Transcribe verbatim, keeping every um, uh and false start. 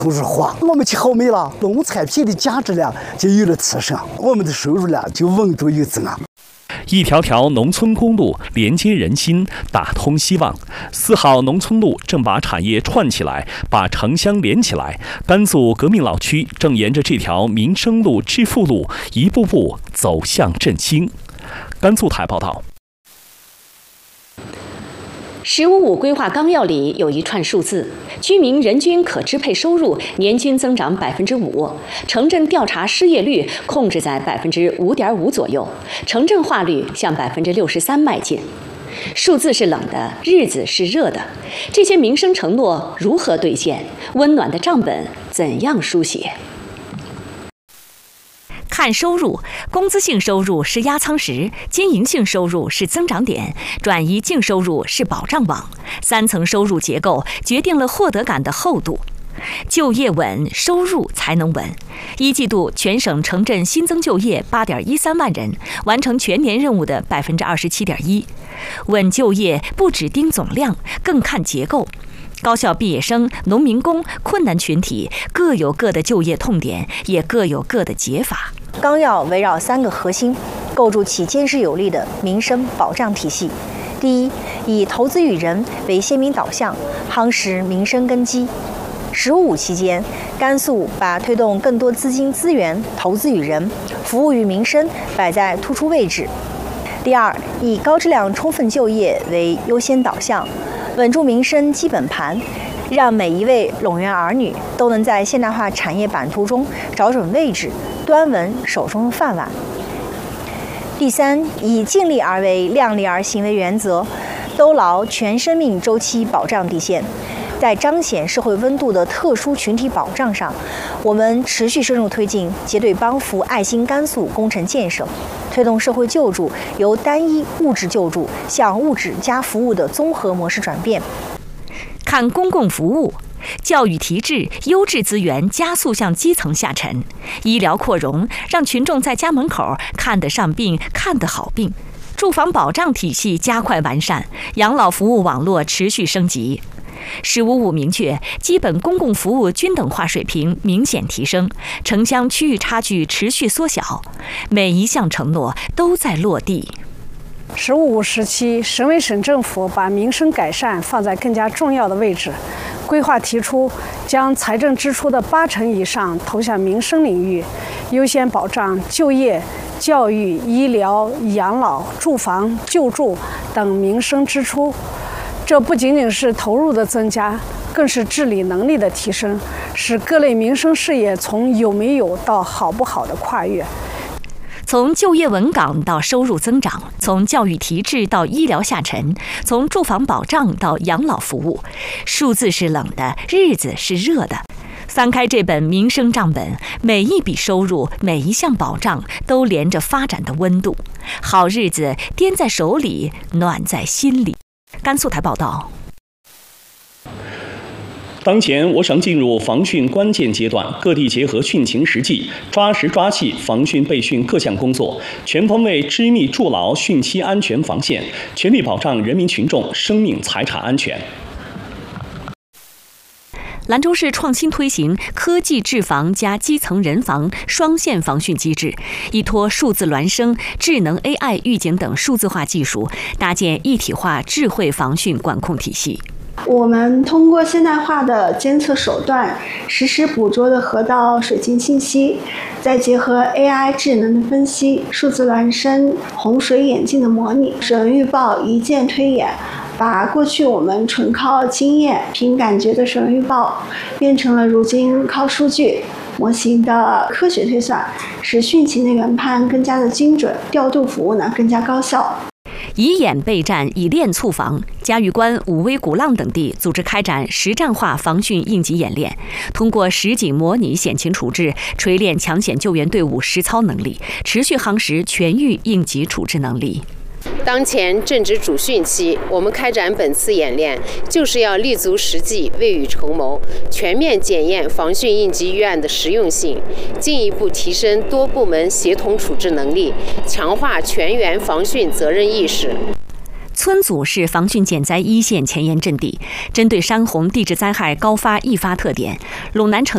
都是花，我们去好美了，农产品的价值量就有了提升，我们的收入量就稳步有增啊。 一条条农村公路连接人心，打通希望。四号农村路正把产业串起来，把城乡连起来。甘肃革命老区正沿着这条民生路、致富路一步步走向振兴。甘肃台报道。 十五五规划纲要里有一串数字：居民人均可支配收入年均增长百分之五，城镇调查失业率控制在百分之五点五左右，城镇化率向百分之六十三迈进。数字是冷的，日子是热的，这些民生承诺如何兑现？温暖的账本怎样书写？看收入，工资性收入是压舱石，经营性收入是增长点，转移净收入是保障网。三层收入结构决定了获得感的厚度。就业稳，收入才能稳。一季度全省城镇新增就业八点一三万人，完成全年任务的百分之二十七点一。稳就业不只盯总量，更看结构。高校毕业生、农民工、困难群体各有各的就业痛点，也各有各的解法。 纲要围绕三个核心，构筑起坚实有力的民生保障体系。第一，以投资与人为先民导向，夯实民生根基。十五五期间，甘肃把推动更多资金资源投资与人、服务于民生摆在突出位置。第二，以高质量充分就业为优先导向，稳住民生基本盘，让每一位陇源儿女都能在现代化产业版图中找准位置，端稳手中的饭碗。第三，以尽力而为、量力而行为原则，兜牢全生命周期保障底线。在彰显社会温度的特殊群体保障上，我们持续深入推进结对帮扶爱心甘肃工程建设，推动社会救助由单一物质救助向物质加服务的综合模式转变。 看公共服务，教育提质，优质资源加速向基层下沉；医疗扩容，让群众在家门口看得上病、看得好病；住房保障体系加快完善，养老服务网络持续升级。十五五明确，基本公共服务均等化水平明显提升，城乡区域差距持续缩小，每一项承诺都在落地。 十五五时期，省委省政府把民生改善放在更加重要的位置。规划提出，将财政支出的八成以上投向民生领域，优先保障就业、教育、医疗、养老、住房、救助等民生支出。这不仅仅是投入的增加，更是治理能力的提升，使各类民生事业从有没有到好不好的跨越。 从就业稳岗到收入增长，从教育提质到医疗下沉，从住房保障到养老服务，数字是冷的，日子是热的。翻开这本民生账本，每一笔收入、每一项保障都连着发展的温度。好日子掂在手里，暖在心里。甘肃台报道。 当前，我省进入防汛关键阶段，各地结合汛情实际，抓实抓细防汛备汛各项工作，全方位织密筑牢汛期安全防线，全力保障人民群众生命财产安全。 兰州市创新推行科技治防加基层人防双线防汛机制，依托数字孪生、智能 A I 预警等数字化技术，搭建一体化智慧防汛管控体系。 我们通过现代化的监测手段，实时捕捉的河道水情信息，再结合 A I 智能的分析、数字孪生、洪水眼镜的模拟，省预报一键推演，把过去我们纯靠经验、凭感觉的省预报，变成了如今靠数据模型的科学推算，使汛情的研判更加的精准，调度服务呢更加高效。 以演备战，以练促防。嘉峪关、武威、鼓浪等地组织开展实战化防汛应急演练，通过实景模拟险情处置，锤炼抢险救援队伍实操能力，持续夯实全域应急处置能力。 当前正值主汛期，我们开展本次演练，就是要立足实际，未雨绸缪，全面检验防汛应急预案的实用性，进一步提升多部门协同处置能力，强化全员防汛责任意识。 村组是防汛减灾一线前沿阵地，针对山洪地质灾害高发易发特点，陇南城